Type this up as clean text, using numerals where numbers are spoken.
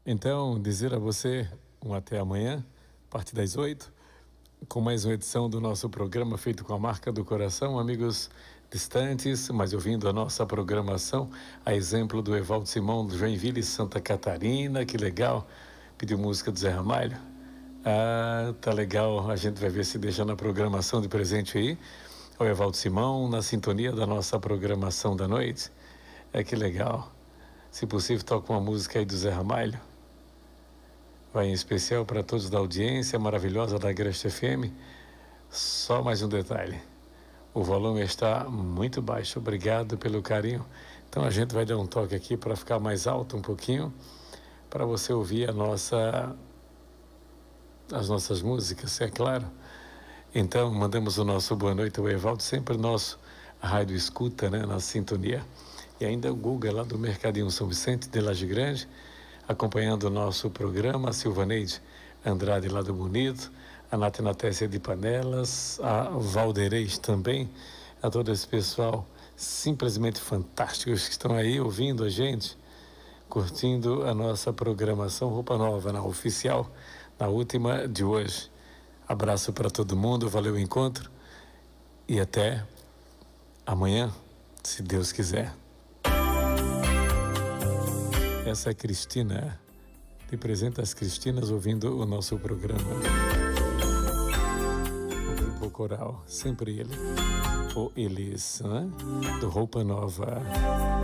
Então, dizer a você um até amanhã, a partir das 8, com mais uma edição do nosso programa feito com a marca do coração, amigos distantes, mas ouvindo a nossa programação, a exemplo do Evaldo Simão, do Joinville, Santa Catarina, que legal, pediu música do Zé Ramalho. Ah, tá legal, a gente vai ver se deixa na programação de presente aí, o Evaldo Simão, na sintonia da nossa programação da noite. Que legal, se possível toca uma música aí do Zé Ramalho. Vai em especial para todos da audiência maravilhosa da Agreste FM. Só mais um detalhe, o volume está muito baixo, obrigado pelo carinho. Então a gente vai dar um toque aqui para ficar mais alto um pouquinho, para você ouvir as nossas músicas, é claro. Então mandamos o nosso boa noite ao Evaldo, sempre nosso rádio escuta, né, na sintonia. E ainda o Guga lá do Mercadinho São Vicente de Laje Grande, acompanhando o nosso programa, a Silvaneide Andrade lá do Bonito, a Natanatécia de Panelas, a Valdeirês também, a todo esse pessoal simplesmente fantásticos que estão aí ouvindo a gente, curtindo a nossa programação Roupa Nova, na oficial, na última de hoje. Abraço para todo mundo, valeu o encontro e até amanhã, se Deus quiser. Essa é a Cristina, representa as Cristinas ouvindo o nosso programa. O grupo coral, sempre ele, ou eles, né? Do Roupa Nova.